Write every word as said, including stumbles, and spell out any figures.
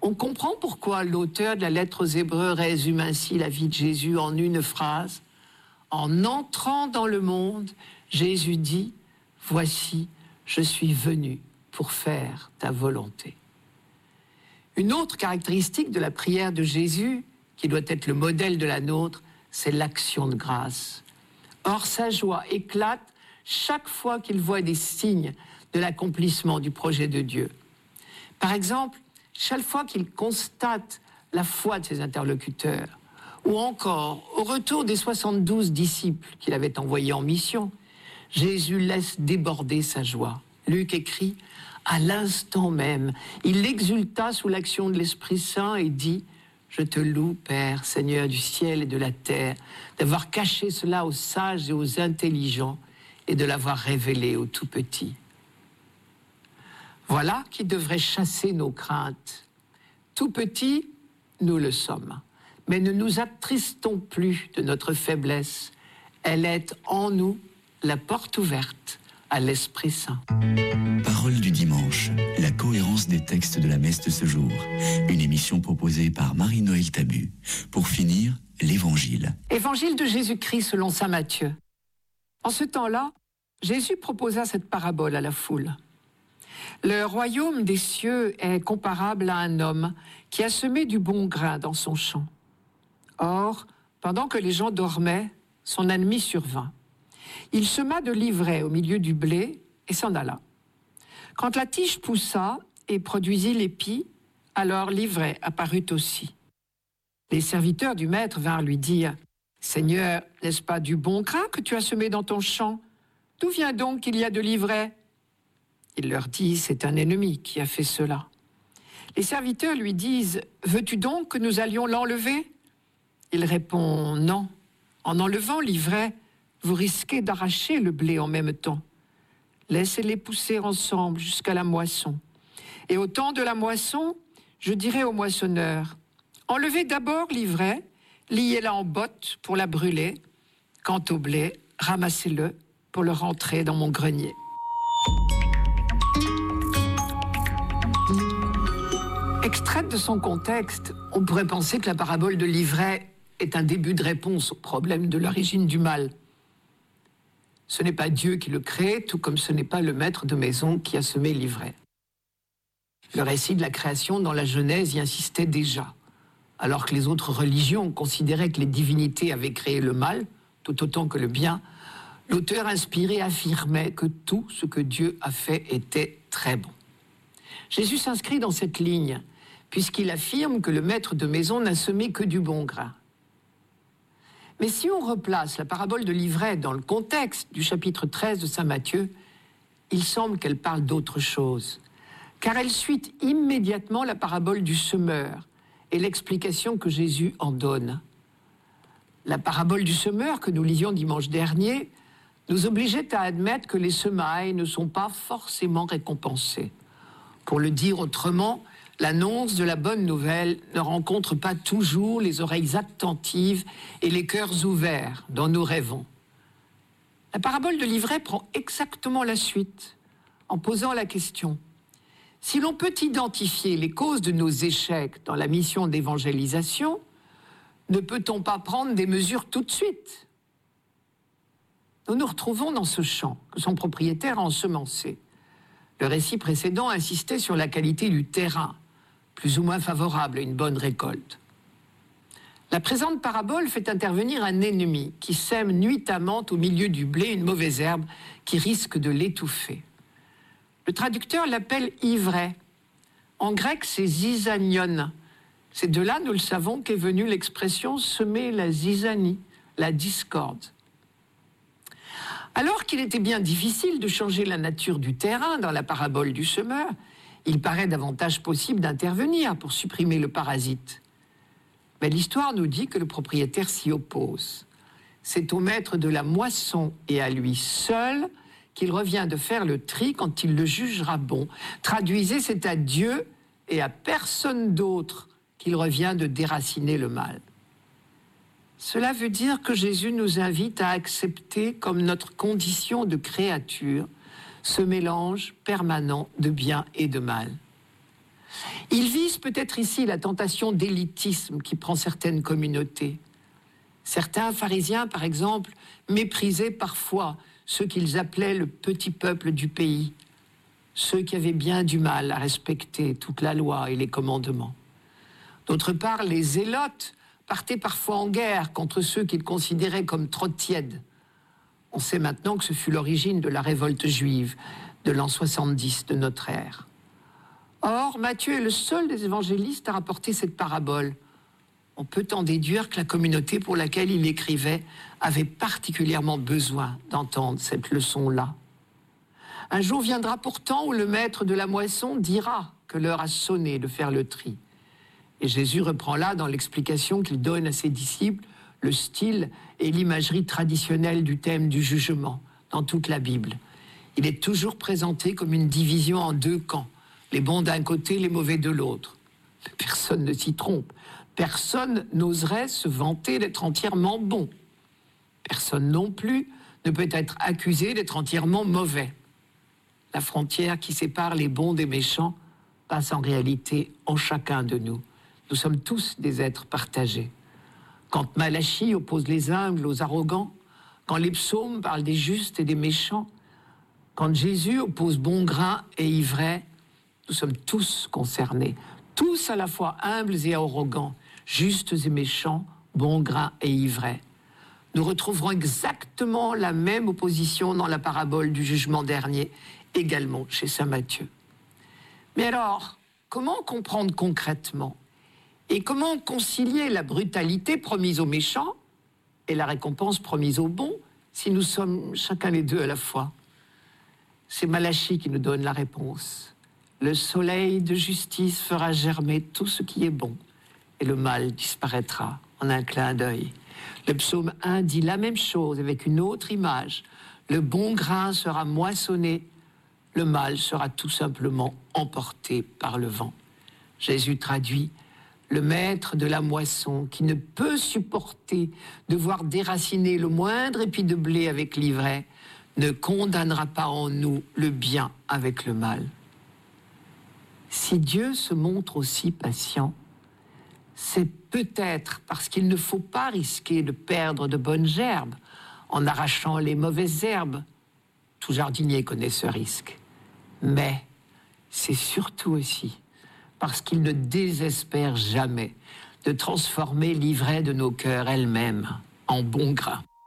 On comprend pourquoi l'auteur de la lettre aux Hébreux résume ainsi la vie de Jésus en une phrase. En entrant dans le monde, Jésus dit « Voici, je suis venu pour faire ta volonté ». Une autre caractéristique de la prière de Jésus, qui doit être le modèle de la nôtre, c'est l'action de grâce. Or, sa joie éclate chaque fois qu'il voit des signes de l'accomplissement du projet de Dieu. Par exemple, chaque fois qu'il constate la foi de ses interlocuteurs, ou encore au retour des soixante-douze disciples qu'il avait envoyés en mission, Jésus laisse déborder sa joie. Luc écrit « À l'instant même, il exulta sous l'action de l'Esprit Saint et dit « Je te loue, Père, Seigneur du ciel et de la terre, d'avoir caché cela aux sages et aux intelligents et de l'avoir révélé aux tout-petits. » Voilà qui devrait chasser nos craintes. Tout petits, nous le sommes. Mais ne nous attristons plus de notre faiblesse. Elle est en nous la porte ouverte à l'Esprit Saint. Parole du dimanche, la cohérence des textes de la messe de ce jour. Une émission proposée par Marie-Noël Tabu. Pour finir, l'Évangile. Évangile de Jésus-Christ selon saint Matthieu. En ce temps-là, Jésus proposa cette parabole à la foule. Le royaume des cieux est comparable à un homme qui a semé du bon grain dans son champ. Or, pendant que les gens dormaient, son ennemi survint. Il sema de l'ivraie au milieu du blé et s'en alla. Quand la tige poussa et produisit l'épi, alors l'ivraie apparut aussi. Les serviteurs du maître vinrent lui dire « Seigneur, n'est-ce pas du bon grain que tu as semé dans ton champ? D'où vient donc qu'il y a de l'ivraie ?» Il leur dit « C'est un ennemi qui a fait cela. » Les serviteurs lui disent « Veux-tu donc que nous allions l'enlever ?» Il répond « Non. En enlevant l'ivraie, vous risquez d'arracher le blé en même temps. Laissez-les pousser ensemble jusqu'à la moisson. Et au temps de la moisson, je dirai au moissonneur, enlevez d'abord l'ivraie, liez-la en botte pour la brûler. Quant au blé, ramassez-le pour le rentrer dans mon grenier. » Extraite de son contexte, on pourrait penser que la parabole de l'ivraie est un début de réponse au problème de l'origine du mal. Ce n'est pas Dieu qui le crée, tout comme ce n'est pas le maître de maison qui a semé l'ivraie. Le récit de la création dans la Genèse y insistait déjà, alors que les autres religions considéraient que les divinités avaient créé le mal, tout autant que le bien. L'auteur inspiré affirmait que tout ce que Dieu a fait était très bon. Jésus s'inscrit dans cette ligne, puisqu'il affirme que le maître de maison n'a semé que du bon grain. Mais si on replace la parabole de l'ivraie dans le contexte du chapitre treize de saint Matthieu, il semble qu'elle parle d'autre chose, car elle suit immédiatement la parabole du semeur et l'explication que Jésus en donne. La parabole du semeur que nous lisions dimanche dernier nous obligeait à admettre que les semailles ne sont pas forcément récompensées. Pour le dire autrement, l'annonce de la bonne nouvelle ne rencontre pas toujours les oreilles attentives et les cœurs ouverts dont nous rêvons. La parabole de l'ivraie prend exactement la suite, en posant la question « Si l'on peut identifier les causes de nos échecs dans la mission d'évangélisation, ne peut-on pas prendre des mesures tout de suite ?» Nous nous retrouvons dans ce champ que son propriétaire a ensemencé. Le récit précédent insistait sur la qualité du terrain, plus ou moins favorable à une bonne récolte. La présente parabole fait intervenir un ennemi qui sème nuitamment au milieu du blé une mauvaise herbe qui risque de l'étouffer. Le traducteur l'appelle ivraie. En grec, c'est zizanion. C'est de là, nous le savons, qu'est venue l'expression semer la zizanie, la discorde. Alors qu'il était bien difficile de changer la nature du terrain dans la parabole du semeur, il paraît davantage possible d'intervenir pour supprimer le parasite. Mais l'histoire nous dit que le propriétaire s'y oppose. C'est au maître de la moisson et à lui seul qu'il revient de faire le tri quand il le jugera bon. Traduisez, c'est à Dieu et à personne d'autre qu'il revient de déraciner le mal. Cela veut dire que Jésus nous invite à accepter comme notre condition de créature ce mélange permanent de bien et de mal. Il vise vise peut-être ici la tentation d'élitisme qui prend certaines communautés. Certains pharisiens, par exemple, méprisaient parfois ceux qu'ils appelaient le petit peuple du pays, ceux qui avaient bien du mal à respecter toute la loi et les commandements. D'autre part, les zélotes partaient parfois en guerre contre ceux qu'ils considéraient comme trop tièdes. On sait maintenant que ce fut l'origine de la révolte juive de l'an soixante-dix de notre ère. Or, Matthieu est le seul des évangélistes à rapporter cette parabole. On peut en déduire que la communauté pour laquelle il écrivait avait particulièrement besoin d'entendre cette leçon-là. Un jour viendra pourtant où le maître de la moisson dira que l'heure a sonné de faire le tri. Et Jésus reprend là, dans l'explication qu'il donne à ses disciples, le style et l'imagerie traditionnelle du thème du jugement dans toute la Bible. Il est toujours présenté comme une division en deux camps, les bons d'un côté, les mauvais de l'autre. Personne ne s'y trompe. Personne n'oserait se vanter d'être entièrement bon. Personne non plus ne peut être accusé d'être entièrement mauvais. La frontière qui sépare les bons des méchants passe en réalité en chacun de nous. Nous sommes tous des êtres partagés. Quand Malachie oppose les humbles aux arrogants, quand les psaumes parlent des justes et des méchants, quand Jésus oppose bon grain et ivraie, nous sommes tous concernés, tous à la fois humbles et arrogants, justes et méchants, bon grain et ivraie. Nous retrouverons exactement la même opposition dans la parabole du jugement dernier, également chez saint Matthieu. Mais alors, comment comprendre concrètement et comment concilier la brutalité promise aux méchants et la récompense promise aux bons si nous sommes chacun les deux à la fois? C'est Malachie qui nous donne la réponse. Le soleil de justice fera germer tout ce qui est bon et le mal disparaîtra en un clin d'œil. Le psaume un dit la même chose avec une autre image. Le bon grain sera moissonné, le mal sera tout simplement emporté par le vent. Jésus traduit: le maître de la moisson qui ne peut supporter de voir déraciner le moindre épi de blé avec l'ivraie ne condamnera pas en nous le bien avec le mal. Si Dieu se montre aussi patient, c'est peut-être parce qu'il ne faut pas risquer de perdre de bonnes gerbes en arrachant les mauvaises herbes. Tout jardinier connaît ce risque. Mais c'est surtout aussi parce qu'il ne désespère jamais de transformer l'ivraie de nos cœurs elle-même en bon grain.